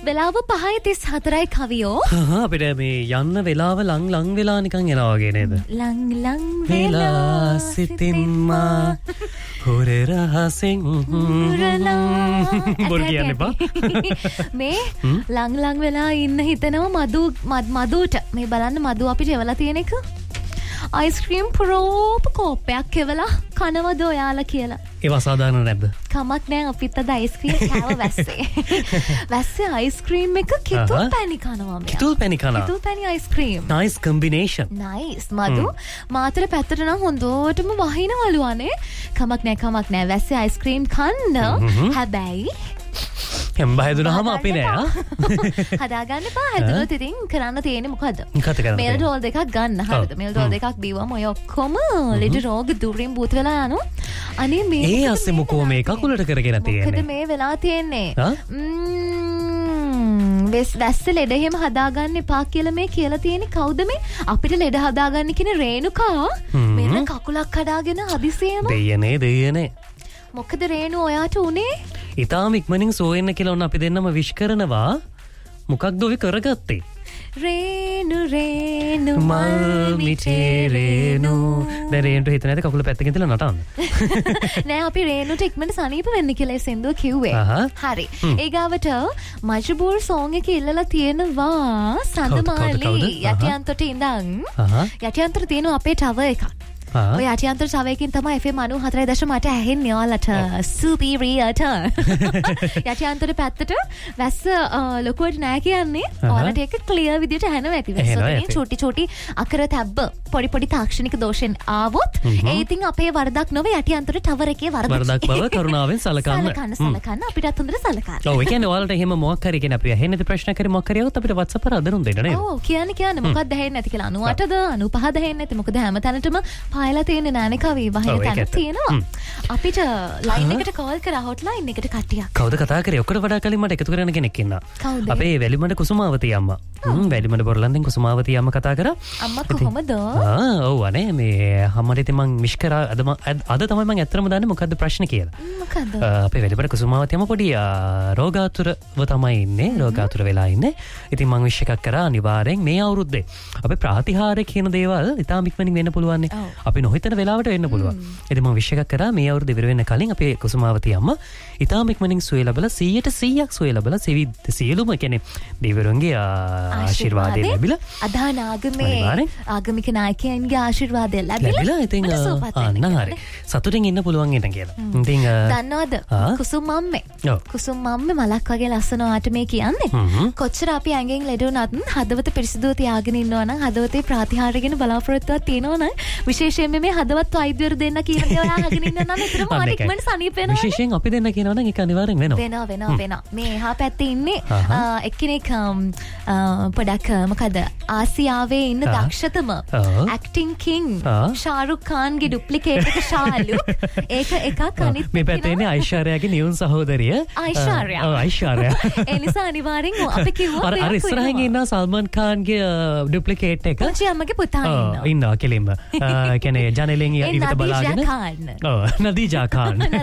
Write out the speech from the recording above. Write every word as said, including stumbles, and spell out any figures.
වෙලාව පහයි තිස් හතරයි කවියෝ. අපිට මේ යන්න වෙලාව ලං ලං වෙලා නිකන් එනවා වගේ නේද? ලං ලං වෙලා සිතින්මා හොර රහසෙන් බොරු කියන්න එපා. මේ ලං ලං වෙලා ඉන්න හිතනවා මදු මදුට මේ බලන්න මදු අපිට එවලා තියෙන එක. අයිස්ක්‍රීම් ප්‍රෝප කෝපයක් එවලා කනවද ඔයාලා කියලා. ඒව අසාධාරණ නැද්ද? කමක් නෑ අපිත් අද අයිස්ක්‍රීම් කෑව වැස්සේ. වැස්සේ අයිස්ක්‍රීම් එක කිතුල් පැණි කනවා මෙයා. කිතුල් පැණි කනවා. කිතුල් පැණි ice cream. Nice combination. Nice මදු Matara පැත්තට නම් හොඳටම වහිනවලු අනේ. කමක් නෑ කමක් නෑ වැස්සේ අයිස්ක්‍රීම් කන්න. හැබැයි එම්බ හැදුනහම අපි නෑ. හදාගන්න එපා. හැදුනොත් ඉතින් කරන්න තියෙන්නේ මොකද්ද? මොකද කරන්නේ? මෙල් ඩෝල් දෙකක් ගන්න. හරිද? මෙල් ඩෝල් දෙකක් බීවම ඔය ඔක්කොම ලෙඩ රෝග දුරින් බූත වෙලා යනවා. අනේ මේ ඒ අස්සේ මොකෝ මේ කකුලට කරගෙන තියෙන්නේ. මොකද මේ වෙලා තියෙන්නේ? ම්ම් වෙස් දැස්ස ලෙඩ එහෙම හදාගන්න එපා කියලා මේ කියලා තියෙන්නේ කවුද මේ? අපිට ලෙඩ හදාගන්න කියන රේණුකා මෙන්න කකුලක් කඩාගෙන හදිසියෙම දෙයනේ දෙයනේ. මොකද රේණු ඔයාට උනේ? ඉතාම ඉක්මනින් සෝයෙන්න කියලා ඔන්න අපි දෙන්නම විශ් කරනවා. මොකක්ද ඔය කරගත්තේ? රේණු රේණු මල් මිටේ රේණු. දැන් රේණුට හිත නැති කකුල පැත්තකින් තියලා නටන්න. නෑ අපි රේණුට ඉක්මනට සනීප වෙන්න කියලා සෙන්දුව කිව්වේ. හරි. ඒ ගාවට මජබූර් සෝං එක ඉල්ලලා තියෙනවා සඳමාලි යටියන්තොට ඉඳන්. යටියන්තොට තියෙනවා අපේ ටවර් එකක්. ඔය අටියන්තර ටවරකින් තමයි F M ninety four point eight ඇහෙන්නේ ඔයාලට. සුපීරියර්ට. යටියන්තර පැත්තට වැස්ස ලොකුවට නෑ කියන්නේ. ඔයාලට ඒක ක්ලියර් විදියට ඇහෙනවා ඇති. වැස්සකින් චූටි චූටි අකර තැබ්බ පොඩි පොඩි තාක්ෂණික දෝෂෙන් ආවොත් ඒ ඉතින් අපේ වරදක් නොවේ යටියන්තර ටවර් එකේ වරදක්. වරදක් බව කරුණාවෙන් සලකන්න. සලකන්න සලකන්න අපිටත් හොඳට සලකන්න. ඔව් ඒ කියන්නේ ඔයාලට එහෙම මොකක් හරි කියන අපි ඇහෙන්නේ නැති ප්‍රශ්න කරේ මොකක් හරි આવොත් අපිට WhatsApp එක අදනුම් දෙන්න නේද? ඔව් කියන්නේ කියන්නේ මොකක්ද ඇහෙන්නේ නැති කියලා ninety eight ද ninety five ද ඇහෙන්නේ නැති. මොකද හැම තැනටම පායලා තියෙන නෑනේ කවි වහින තැන තියෙනවා. අපිට ලයින් එකට කෝල් කරා හොට්ලයින් එකට කට්ටියක්. කවුද කතා කරේ? ඔකට වඩා කලින් මට එකතු කරන්න කෙනෙක් ඉන්නා. අපේ වැලිමඩ කුසුමාවතී අම්මා. හ්ම් වැලිමඩ බොරලන්දෙන් කුසුමාවතී අම්මා කතා කරා. අම්මා කොහමද? ආ ඔව් අනේ මේ අම්මට ඉතින් මං මිස් කරා අද අද තමයි මං ඇත්තටම දන්නේ මොකද්ද ප්‍රශ්නේ කියලා. මොකද්ද? අපේ වැලිමඩ කුසුමාවතී අම්මා පොඩි රෝගාතුරව තමයි ඉන්නේ. රෝගාතුර වෙලා ඉන්නේ. ඉතින් මං විශ් එකක් කරා අනිවාර්යෙන් මේ අවුරුද්දේ අපේ ප්‍රාතිහාර්ය කියන දේවල් ඉතාම ඉක්මනින් වෙන්න පුළුවන් නේ. අපි නොහිතන වෙලාවට වෙන්න පුළුවන්. ඉතින් මම විශ් එකක් කරා මේ අවුරුද්ද ඉවර වෙන්න කලින් අපේ කුසුමාවතී අම්මා ඉතාම ඉක්මනින් සුවය ලැබලා one hundred percent සුවය ලැබලා සියලුම කියන්නේ දෙවිවරුන්ගේ ආශිර්වාදය ලැබිලා අදාන ආගමේ ආගමික නායකයන්ගේ ආශිර්වාදය ලැබිලා ඉතින් අන්න හරි සතුටින් ඉන්න පුළුවන් ඉන්න කියලා. ඉතින් දන්නවද කුසුම් අම්මේ කුසුම් අම්මේ මලක් වගේ ලස්සනවට මේ කියන්නේ කොච්චර අපි ඇඟෙන් ලෙඩ වුණත් හදවත පිරිසිදුව තියාගෙන ඉන්නවා නම් හදවතේ ප්‍රාතිහාර්ය ගැන බලාපොරොත්තුවක් තියෙනවා නම් විශේෂයෙන්ම මේ හදවත් වෛද්‍යවරු දෙන්න කියන දේ ඔයා අහගෙන ඉන්න නම් එතරම් අනික්මන සනීප වෙනවා. විශේෂයෙන් අපි දෙන්න කියනවා නම් ඒක අනිවාර්යෙන් වෙනවා. වෙනවා වෙනවා වෙනවා. මේ එහා පැත්තේ ඉන්නේ එක්කෙනෙක් පොඩක් මොකද ආසියාවේ ඉන්න දක්ෂතම ඇක්ටිං කිං ෂාරුක් ඛාන්ගේ ඩුප්ලිකේට් එක ෂාලුක්. ඒක එකක් අනිත් මේ පැත්තේ ඉන්නේ අයිෂාරයාගේ නියුන් සහෝදරිය. අයිෂාරයා. ඔව් අයිෂාරයා. ඒ නිසා අනිවාර්යෙන් අපි කිව්වා අර ඉස්සරහින් ඉන්න සල්මන් ඛාන්ගේ ඩුප්ලිකේට් එක. පුංචි අම්මගේ පුතා ඉන්නවා. ඉන්නවා කෙලින්ම. කියන්නේ ජනෙලෙන් ඉවිත බලාගෙන. නදීජා ඛාන්. ඔව් නදීජා ඛාන්.